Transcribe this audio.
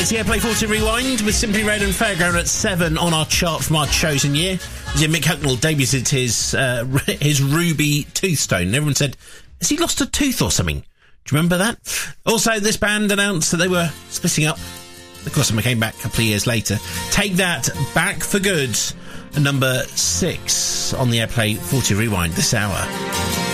It's the Airplay 40 Rewind with Simply Red and Fairground at 7 on our chart from our chosen year. Mick Hucknall debuted his Ruby Toothstone, and everyone said, has he lost a tooth or something? Do you remember that? Also, this band announced that they were splitting up. Of course, they came back a couple of years later. Take That, Back for Good, number 6 on the Airplay 40 Rewind this hour.